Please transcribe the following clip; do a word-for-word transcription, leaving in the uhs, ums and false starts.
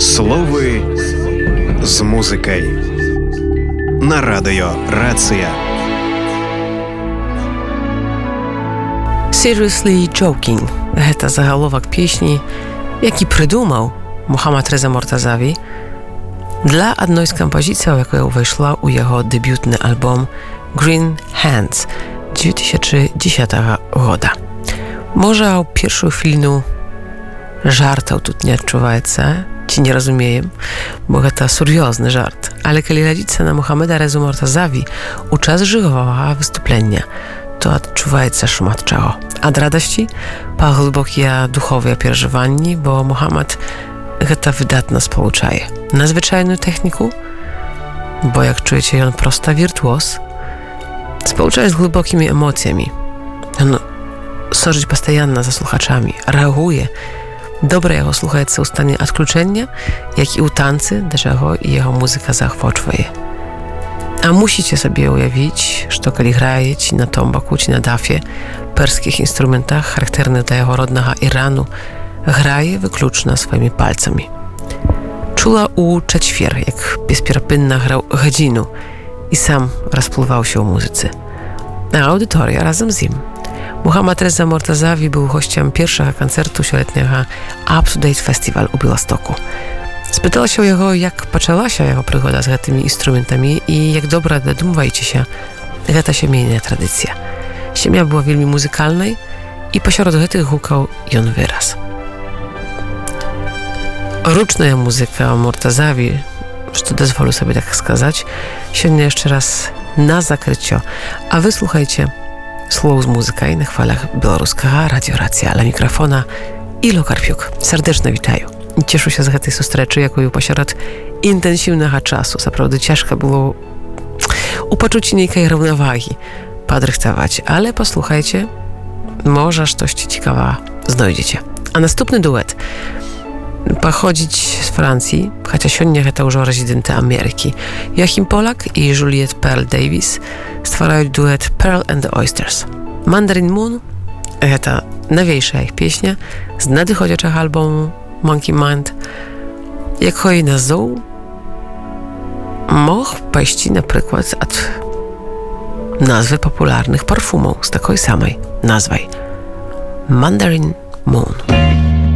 Слови з музикой на радио Рація. Seriously Joking – гэта загаловак песні, які прыдумаў Мухаммад Реза Мортазави для адной з кампазіцыяў, якая ўвайшла ў яго дэбютны альбом Green Hands две тысячи десятого года. Можа, ў першую хвіліну жартаў тут не адчуваецца, ці не разумеем, бо гэта сур'ёзны жарт. Але калі глядзіцца на Мухаммада Резу Мортазави у час жывога выступлення, то адчуваецца шмат чаго. Ад радасці па глыбокія духовыя перажыванні, бо Мухаммад гэта выдатна спалучае. На звычайную тэхніку, бо, як чуеце, ён проста віртуоз, спалучае з глыбокімі эмоцыямі. Ён сочыць пастаянна за слухачамі, рэагуе. Добра яго слухаецца ў стане адключэння, як і ў танцы, да чаго і яго музыка захвочвае. А мусіце сабе ўявіць, што калі грае ці на томбаку, ці на дафе, перскіх інструментах, характэрных для яго роднага Ірану, грае выключна сваімі пальцамі. Чула ў чацвер, як бесперапынна граў гадзіну і сам расплываўся ў музыцы. А аўдыторыя разам з ім. Мухаммад Реза Мортазави był gościem pierwszego koncertu sieletniego Up to Date Festival u Białostoku. Spytała się jego, jak poczęła się jego przygoda z tymi instrumentami i jak dobra, dodumwajcie się, jaka się mienia tradycja. Ziemia była wielmi muzykalnej i pośród tych hukał i on wyraz. Ruczna muzyka Mортазави, że dozwolę sobie tak skazać, sięgnie jeszcze raz na zakrycio, a wysłuchajcie Slow z muzykaj na chwalach białoruskiego Radio Racja, ale mikrofona Ilo Karpiuk. Serdecznie witaję. Cieszę się z tej sustreczy, jaką pośród intensywnego czasu. Naprawdę ciężko było upoczuć niejkiej równowagi podrychtować, ale posłuchajcie, może coś ciekawe znajdziecie. A następny duet pochodzić z Francji, chociaż oni to już rezydenty Ameryki. Joachim Polak i Juliette Pearl Davis stwarzają duet Pearl and the Oysters. Mandarin Moon to nowiejsza ich pieśnia z nadchodzącego albumu Monkey Mind. Jak jej nazwą, mógł paść na przykład od nazwy popularnych parfumów z takiej samej nazwy. Mandarin Moon.